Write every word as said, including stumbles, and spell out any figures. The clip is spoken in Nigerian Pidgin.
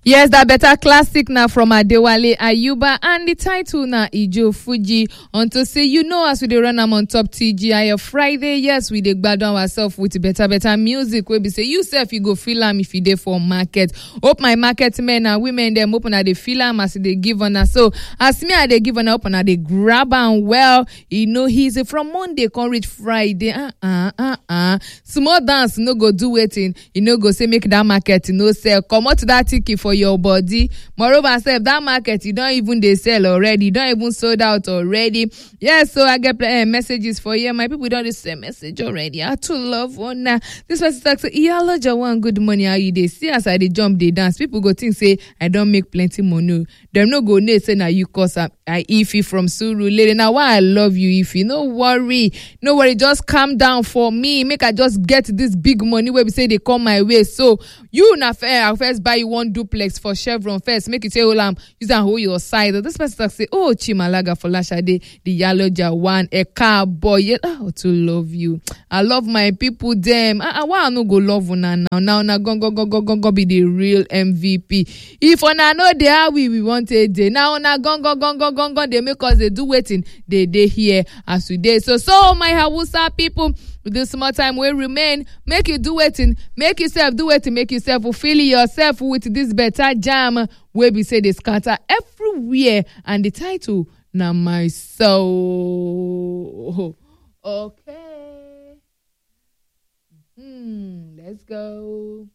Yes, that better classic now from Adewale Ayuba, and the title now Ijo Fuji. On to say, you know, as we dey run am on top T G I Friday, yes, we dey gbadun ourselves with better better music. We be say you self you go feel am if you dey for market. Hope my market men and women them open at the feel am as they give on us. So as me I dey give on open at they grab am well. You know he's from Monday come reach Friday. Uh uh uh uh. Small dance no go do waiting. You know go say make that market no sell. Come out that ticket for your body. Moreover, self that market you don't even they sell already. You don't even sold out already. Yes, so I get uh, messages for you. My people don't send message already. I too love one. Now this person talks say, "Iyalo Jawan, good morning. How you dey? See as I dey jump, dey dance. People go think say I don't make plenty money. Them no go know say now you cause I Ify from Suru lady. Now why I love you Ify. No worry, no worry. Just calm down for me. Make I just get this big money where we say they come my way. So you na fair. I first buy you one duplex for Chevron first. Make it say hold am. Use and hold your side. This person talk say, oh Chimalaga for Lashade, the Iyalo Jawan, a car boy. Yeah, oh, to love you. I love my people. Them. I, I why I no go love una now. Now na go go go go go go be the real M V P. If una know they are we we want a day. Now na go go go go go go they make us they do waiting. They they here as we day. So so my Hausa people. With this small time will remain, make you do it in, make yourself do it, make yourself fulfill yourself with this better jam where we say they scatter everywhere, and the title now my soul. Okay. Hmm, let's go.